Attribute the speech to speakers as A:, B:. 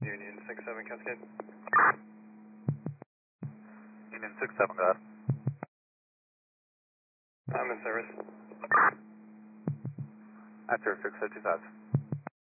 A: Union 67 Cascade.
B: Union 67, go ahead.
A: I'm in service.
B: After 655.